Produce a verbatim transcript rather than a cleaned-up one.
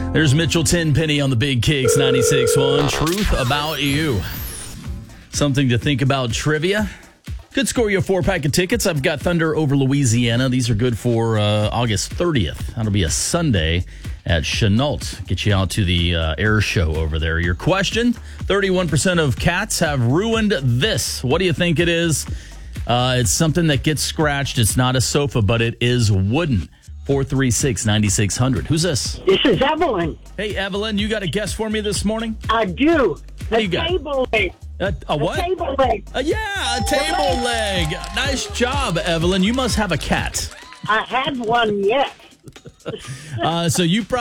There's Mitchell Tenpenny on the Big Kicks ninety-six point one. Truth about you. Something to think about trivia. Could score you a four-pack of tickets. I've got Thunder over Louisiana. These are good for uh, August thirtieth. That'll be a Sunday at Chenault. Get you out to the uh, air show over there. Your question, thirty-one percent of cats have ruined this. What do you think it is? Uh, it's something that gets scratched. It's not a sofa, but it is wooden. four three six, nine six zero zero. Who's this? This is Evelyn. Hey, Evelyn, you got a guess for me this morning? I do. What A you got? table leg. A, a what? A table leg. Uh, yeah, a table leg. Nice job, Evelyn. You must have a cat. I had one, yes. Uh, so you probably